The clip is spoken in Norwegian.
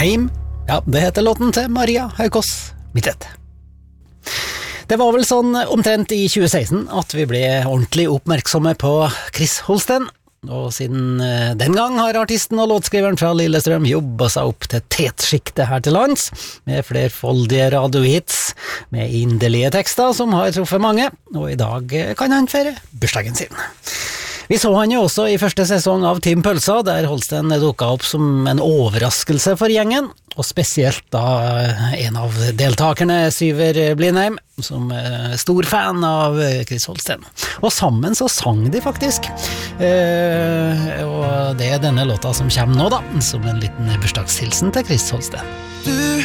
heim. Ja, det heter låten til Maria Haukås Midtvedt. Det var vel sånn omtrent i 2016 at vi ble ordentlig oppmerksomme på Chris Holsten, og siden den gang har artisten og låtskriveren fra Lillestrøm jobbet seg opp til tetsjiktet her til lands, med flerfoldige radiohits, med inderlige tekster som har truffet mange, og i dag kan han feire bursdagen sin. Vi så han jo også i første sesong av Team Pølsa, der Holsten dukket opp som en overraskelse for gjengen, og spesielt da en av deltakerne, Syver Blindheim, som er stor fan av Chris Holsten. Og sammen så sang de faktisk, og det er denne låta som kommer nå da, som en liten bursdagshilsen til Chris Holsten.